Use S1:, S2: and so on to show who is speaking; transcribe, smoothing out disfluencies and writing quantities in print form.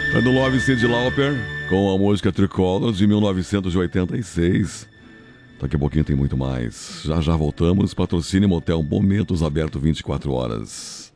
S1: É do Love Cyndi Lauper, com a música Tricolor de 1986. Daqui a pouquinho tem muito mais. Já já voltamos. Patrocínio Motel Momentos, aberto 24 horas.